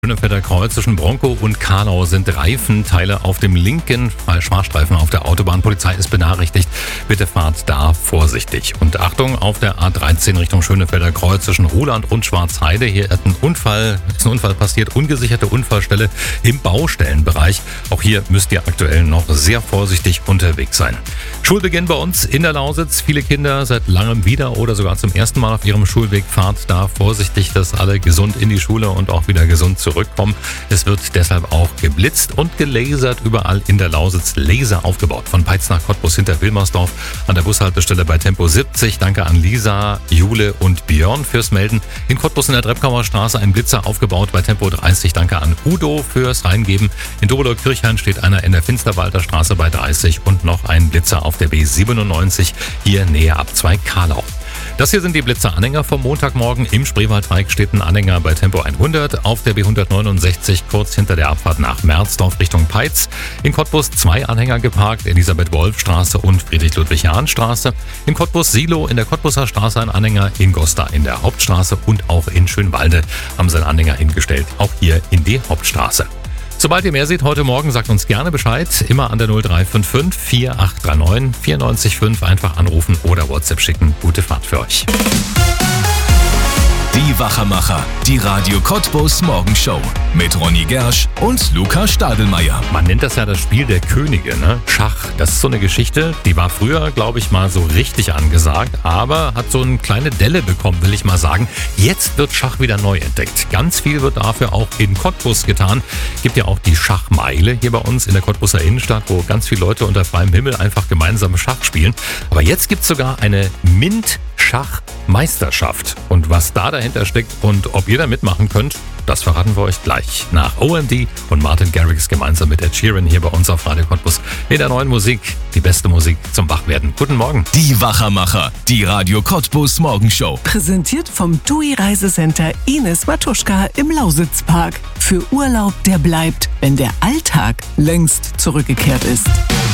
Schönefelder Kreuz zwischen Bronkow und Karlau sind Reifenteile auf dem linken Fahrstreifen auf der Autobahn. Polizei ist benachrichtigt. Bitte fahrt da vorsichtig. Und Achtung, auf der A13 Richtung Schönefelder Kreuz zwischen Ruhland und Schwarzheide. Hier ist ein Unfall passiert. Ungesicherte Unfallstelle im Baustellenbereich. Auch hier müsst ihr aktuell noch sehr vorsichtig unterwegs sein. Schulbeginn bei uns in der Lausitz. Viele Kinder seit langem wieder oder sogar zum ersten Mal auf ihrem Schulweg. Fahrt da vorsichtig, dass alle gesund in die Schule und auch wieder gesund zurückkommen. Es wird deshalb auch geblitzt und gelasert überall in der Lausitz. Laser aufgebaut. Von Peitz nach Cottbus hinter Wilmersdorf an der Bushaltestelle bei Tempo 70. Danke an Lisa, Jule und Björn fürs Melden. In Cottbus in der Treppkauer Straße ein Blitzer aufgebaut bei Tempo 30. Danke an Udo fürs Reingeben. In Dobelot-Kirchhain steht einer in der Finsterwalder Straße bei 30 und noch ein Blitzer auf der B97 hier näher ab 2 Karlau. Das hier sind die Blitzer-Anhänger vom Montagmorgen. Im Spreewaldreieck steht ein Anhänger bei Tempo 100, auf der B169 kurz hinter der Abfahrt nach Merzdorf Richtung Peitz. In Cottbus 2 Anhänger geparkt, Elisabeth-Wolf-Straße und Friedrich-Ludwig-Jahn-Straße. In Cottbus Silo in der Cottbuser Straße ein Anhänger, in Gosta in der Hauptstraße und auch in Schönwalde haben sie einen Anhänger hingestellt, auch hier in die Hauptstraße. Sobald ihr mehr seht heute Morgen, sagt uns gerne Bescheid. Immer an der 0355 4839 94,5 einfach anrufen oder WhatsApp schicken. Gute Fahrt für euch. Die Wachermacher, die Radio Cottbus Morgenshow mit Ronny Gersch und Luca Stadelmeier. Man nennt das ja das Spiel der Könige, ne? Schach. Das ist so eine Geschichte, die war früher, glaube ich, mal so richtig angesagt, aber hat so eine kleine Delle bekommen, will ich mal sagen. Jetzt wird Schach wieder neu entdeckt. Ganz viel wird dafür auch in Cottbus getan. Gibt ja auch die Schachmeile hier bei uns in der Cottbuser Innenstadt, wo ganz viele Leute unter freiem Himmel einfach gemeinsam Schach spielen. Aber jetzt gibt es sogar eine MINT-Schachmeisterschaft. Und was da dahinter steckt und ob ihr da mitmachen könnt, das verraten wir euch gleich nach OMD und Martin Garrix gemeinsam mit Ed Sheeran hier bei uns auf Radio Cottbus in der neuen Musik, die beste Musik zum Wachwerden. Guten Morgen. Die Wachermacher, die Radio Cottbus Morgenshow. Präsentiert vom TUI Reisecenter Ines Matuschka im Lausitzpark. Für Urlaub, der bleibt, wenn der Alltag längst zurückgekehrt ist.